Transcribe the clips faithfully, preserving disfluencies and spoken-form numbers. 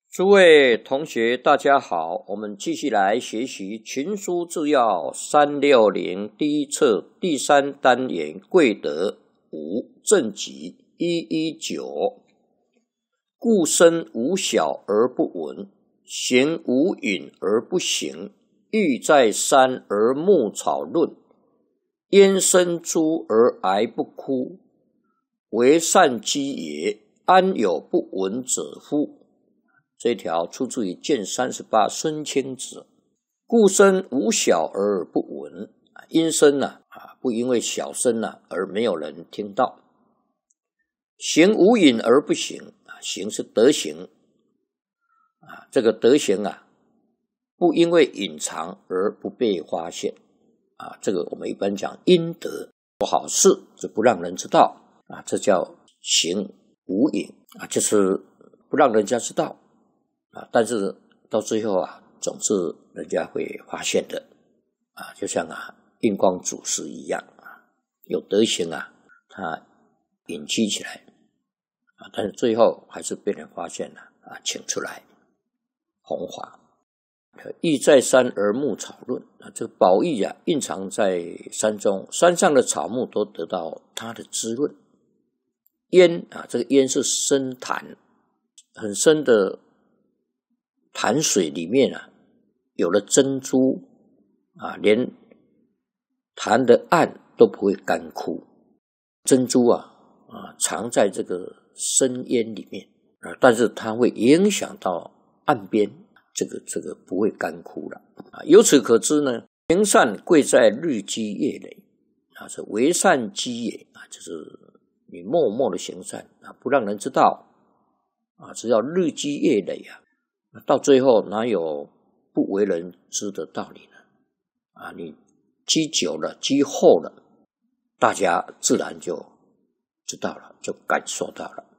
诸位同学大家好，我们继续来学习群书治要三六零第一册第三单元贵德五正集一一九。故身无小而不闻，行无隐而不行，欲在山而牧草论，焉生诸而哀不哭？为善积也，安有不闻者乎？这条出自于卷三十八孙清子。故声无小而不闻，因声呢啊，不因为小声呢而没有人听到。行无隐而不行，行是德行啊，这个德行啊，不因为隐藏而不被发现啊，这个我们一般讲阴德，做好事就不让人知道啊，这叫行无隐啊，就是不让人家知道。啊，但是到最后啊，总是人家会发现的啊，就像啊印光祖师一样啊，有德行啊，他隐居起来啊，但是最后还是被人发现了啊，请出来弘法。意在山而牧草论啊，这个宝义啊，蕴藏在山中，山上的草木都得到它的滋润。烟啊，这个烟是深潭，很深的潭水里面啊，有了珍珠啊，连潭的岸都不会干枯。珍珠啊啊，藏在这个深烟里面啊，但是它会影响到岸边，这个这个不会干枯了啊。由此可知呢，行善贵在日积月累啊，是为善积也啊，就是你默默的行善啊，不让人知道啊，只要日积月累啊。到最后哪有不为人知的道理呢？啊，你积久了，积厚了，大家自然就知道了，就感受到了。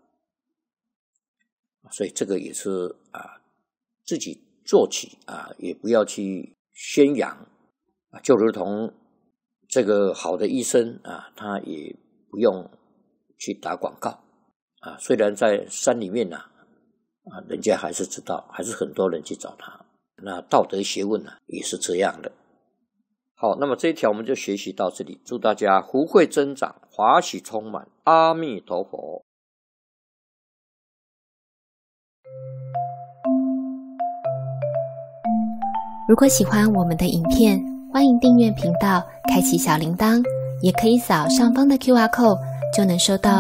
所以这个也是啊，自己做起啊，也不要去宣扬啊，就如同这个好的医生啊，他也不用去打广告啊，虽然在山里面啊。啊，人家还是知道，还是很多人去找他。那道德学问呢，也是这样的。好，那么这一条我们就学习到这里。祝大家福慧增长，华喜充满。阿弥陀佛。 如果喜欢我们的影片，欢迎订阅频道，开启小铃铛，也可以扫上方的 Q R code，就能收到